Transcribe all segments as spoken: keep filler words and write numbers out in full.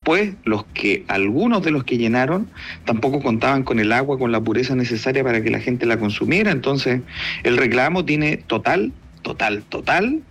después los que, algunos de los que llenaron, tampoco contaban con el agua, con la pureza necesaria para que la gente la consumiera. Entonces, el reclamo tiene total, total, total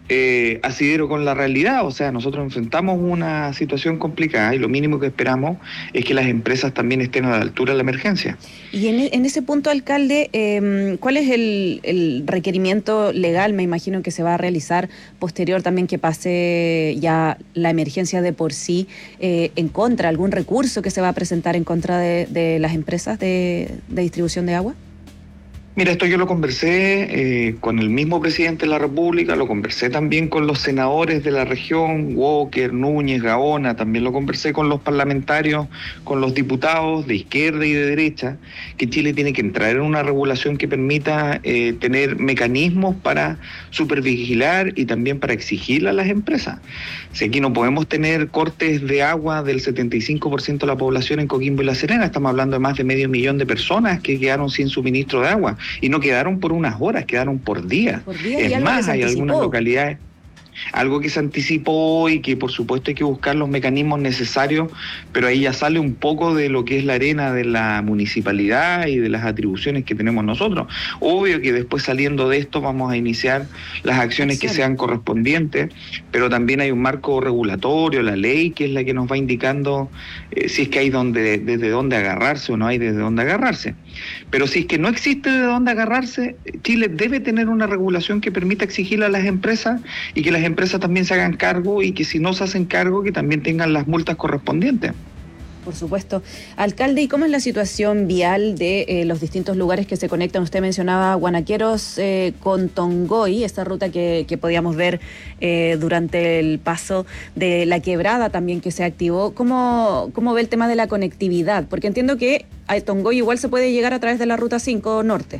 Eh, asidero con la realidad. O sea, nosotros enfrentamos una situación complicada y lo mínimo que esperamos es que las empresas también estén a la altura de la emergencia. Y en, en ese punto, alcalde, eh, ¿cuál es el, el requerimiento legal? Me imagino que se va a realizar posterior también que pase ya la emergencia de por sí, eh, en contra, algún recurso que se va a presentar en contra de, de las empresas de, de distribución de agua. Mira, esto yo lo conversé eh, con el mismo presidente de la República, lo conversé también con los senadores de la región, Walker, Núñez, Gaona, también lo conversé con los parlamentarios, con los diputados de izquierda y de derecha, que Chile tiene que entrar en una regulación que permita eh, tener mecanismos para supervigilar y también para exigirle a las empresas. Si aquí no podemos tener cortes de agua del setenta y cinco por ciento de la población en Coquimbo y La Serena, estamos hablando de más de medio millón de personas que quedaron sin suministro de agua. Y no quedaron por unas horas, quedaron por días. Por día, es más, hay algunas localidades, algo que se anticipó y que por supuesto hay que buscar los mecanismos necesarios, pero ahí ya sale un poco de lo que es la arena de la municipalidad y de las atribuciones que tenemos nosotros. Obvio que después saliendo de esto vamos a iniciar las acciones que sean correspondientes, pero también hay un marco regulatorio, la ley, que es la que nos va indicando eh, si es que hay donde, desde dónde agarrarse o no hay desde dónde agarrarse. Pero si es que no existe de dónde agarrarse, Chile debe tener una regulación que permita exigirle a las empresas y que las empresas también se hagan cargo y que si no se hacen cargo, que también tengan las multas correspondientes. Por supuesto. Alcalde, ¿y cómo es la situación vial de eh, los distintos lugares que se conectan? Usted mencionaba Guanaqueros eh, con Tongoy, esta ruta que, que podíamos ver eh, durante el paso de la quebrada también que se activó. ¿Cómo, cómo ve el tema de la conectividad? Porque entiendo que a Tongoy igual se puede llegar a través de la ruta cinco Norte.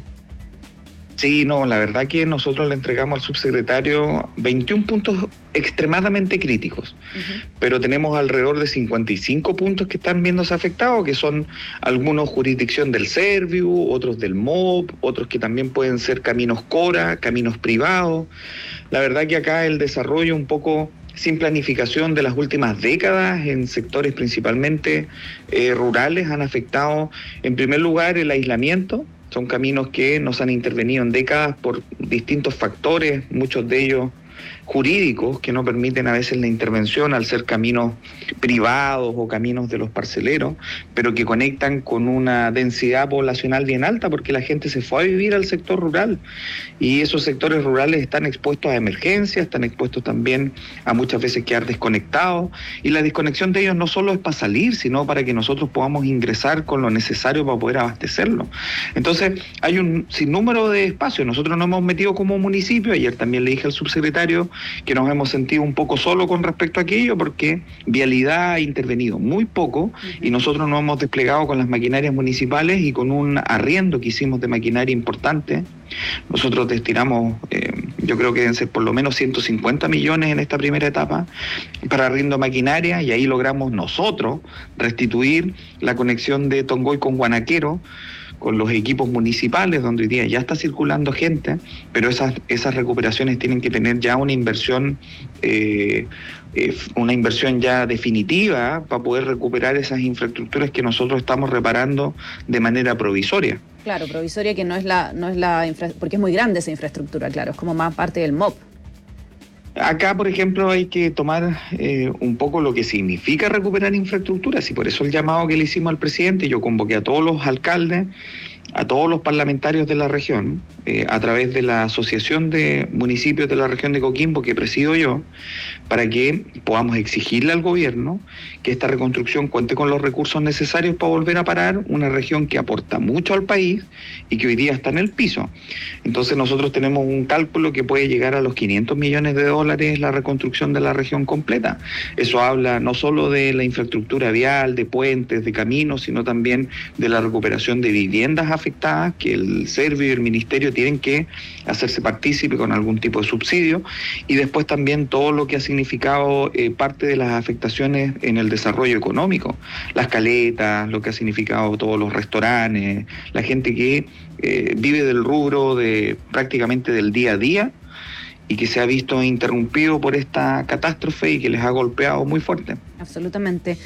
Sí, no, la verdad que nosotros le entregamos al subsecretario veintiún puntos extremadamente críticos, uh-huh. pero tenemos alrededor de cincuenta y cinco puntos que están viéndose afectados, que son algunos jurisdicción del Serviu, otros del M O P, otros que también pueden ser caminos Cora, caminos privados. La verdad que acá el desarrollo un poco sin planificación de las últimas décadas en sectores principalmente eh, rurales han afectado en primer lugar el aislamiento. Son caminos que nos han intervenido en décadas por distintos factores, muchos de ellos jurídicos, que no permiten a veces la intervención al ser caminos privados o caminos de los parceleros, pero que conectan con una densidad poblacional bien alta porque la gente se fue a vivir al sector rural y esos sectores rurales están expuestos a emergencias, están expuestos también a muchas veces quedar desconectados y la desconexión de ellos no solo es para salir, sino para que nosotros podamos ingresar con lo necesario para poder abastecerlo. Entonces hay un sinnúmero de espacios, nosotros nos hemos metido como municipio, ayer también le dije al subsecretario que nos hemos sentido un poco solos con respecto a aquello porque Vialidad ha intervenido muy poco uh-huh. y nosotros nos hemos desplegado con las maquinarias municipales y con un arriendo que hicimos de maquinaria importante. Nosotros destinamos, eh, yo creo que deben ser por lo menos ciento cincuenta millones en esta primera etapa para arriendo maquinaria y ahí logramos nosotros restituir la conexión de Tongoy con Guanaquero con los equipos municipales, donde hoy día ya está circulando gente, pero esas, esas recuperaciones tienen que tener ya una inversión, eh, eh, una inversión ya definitiva para poder recuperar esas infraestructuras que nosotros estamos reparando de manera provisoria. Claro, provisoria que no es la, no es la infra, porque es muy grande esa infraestructura, claro, es como más parte del M O P. Acá, por ejemplo, hay que tomar eh, un poco lo que significa recuperar infraestructuras y por eso el llamado que le hicimos al presidente, yo convoqué a todos los alcaldes, a todos los parlamentarios de la región, eh, a través de la Asociación de Municipios de la Región de Coquimbo que presido yo, para que podamos exigirle al gobierno que esta reconstrucción cuente con los recursos necesarios para volver a parar una región que aporta mucho al país y que hoy día está en el piso. Entonces nosotros tenemos un cálculo que puede llegar a los quinientos millones de dólares la reconstrucción de la región completa. Eso habla no solo de la infraestructura vial, de puentes, de caminos, sino también de la recuperación de viviendas afectadas, que el Servio y el Ministerio tienen que hacerse partícipe con algún tipo de subsidio, y después también todo lo que ha significado eh, parte de las afectaciones en el desarrollo económico, las caletas, lo que ha significado todos los restaurantes, la gente que eh, vive del rubro de prácticamente del día a día y que se ha visto interrumpido por esta catástrofe y que les ha golpeado muy fuerte. Absolutamente.